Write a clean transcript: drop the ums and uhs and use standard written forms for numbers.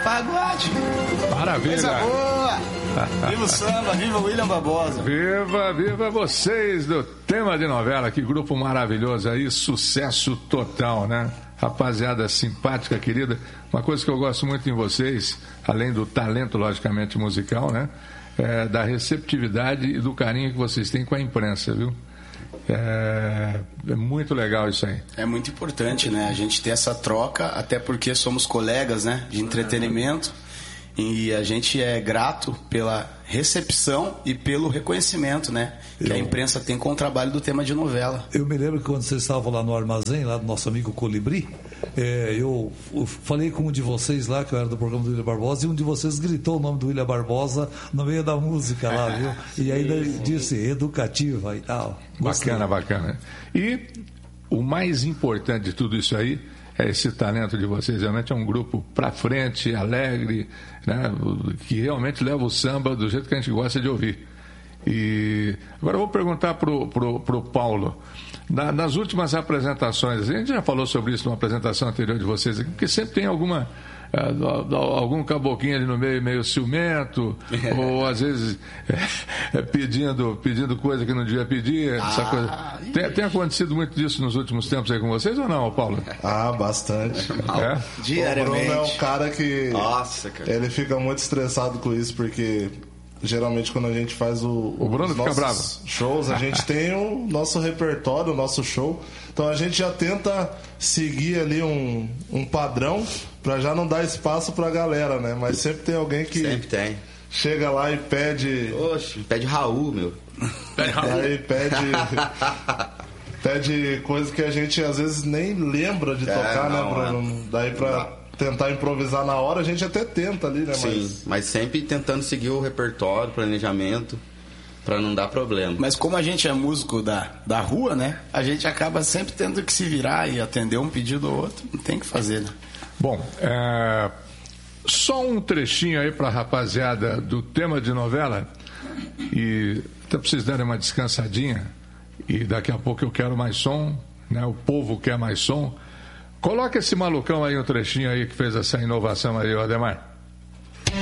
pagode. Maravilha. Coisa boa. Viva o samba, viva o William Barbosa. Viva vocês do Tema de Novela, que grupo maravilhoso aí, sucesso total, né? Rapaziada simpática, querida. Uma coisa que eu gosto muito em vocês, além do talento, logicamente, musical, né? É da receptividade e do carinho que vocês têm com a imprensa, viu? É muito legal isso aí. É muito importante, né? A gente ter essa troca, até porque somos colegas, né? De entretenimento. E a gente é grato pela recepção e pelo reconhecimento, né? Que a imprensa tem com o trabalho do Tema de Novela. Eu me lembro que quando vocês estavam lá no armazém, lá do nosso amigo Colibri, eu falei com um de vocês lá, que eu era do programa do William Barbosa, e um de vocês gritou o nome do William Barbosa no meio da música lá, viu? E ainda disse educativa e tal. Bacana. E o mais importante de tudo isso aí é esse talento de vocês. Realmente é um grupo pra frente, alegre, né? Que realmente leva o samba do jeito que a gente gosta de ouvir. E agora eu vou perguntar pro Paulo, nas últimas apresentações, a gente já falou sobre isso numa apresentação anterior de vocês aqui, porque sempre tem algum caboclinho ali no meio ciumento, ou às vezes pedindo coisa que não devia pedir, essa coisa. Tem acontecido muito disso nos últimos tempos aí com vocês ou não, Paulo? Bastante. Diariamente. O Bruno é um cara que Nossa, cara. Ele fica muito estressado com isso, porque geralmente quando a gente faz o Bruno os fica bravo. shows, a gente tem o nosso repertório, o nosso show. Então a gente já tenta seguir ali um padrão pra já não dar espaço pra galera, né? Mas sempre tem alguém que sempre tem. Chega lá e pede... Oxe, pede Raul, meu. Pede Raul. Aí pede coisa que a gente às vezes nem lembra de tocar, né, Bruno? Daí pra tentar improvisar na hora, a gente até tenta ali, né? Sim, mas sempre tentando seguir o repertório, planejamento, pra não dar problema. Mas como a gente é músico da rua, né? A gente acaba sempre tendo que se virar e atender um pedido ou outro. Não tem que fazer, né? Bom, só um trechinho aí pra rapaziada do Tema de Novela. E até pra vocês darem uma descansadinha. E daqui a pouco eu quero mais som, né? O povo quer mais som. Coloca esse malucão aí, um trechinho aí que fez essa inovação aí, Ademar.